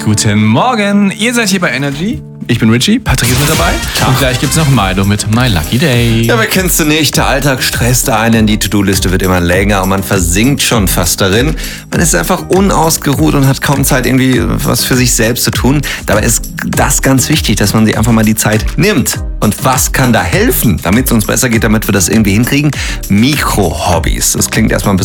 Guten Morgen, ihr seid hier bei Energy. Ich bin Richie, Patrick ist mit dabei. Und gleich gibt's noch Milo mit My Lucky Day. Ja, wer kennst du nicht? Der Alltag stresst einen, die To-Do-Liste wird immer länger und man versinkt schon fast darin. Man ist einfach unausgeruht und hat kaum Zeit, irgendwie was für sich selbst zu tun. Dabei ist das ganz wichtig, dass man sich einfach mal die Zeit nimmt. Und was kann da helfen, damit es uns besser geht, damit wir das irgendwie hinkriegen? Mikro-Hobbys. Das klingt erstmal ein bisschen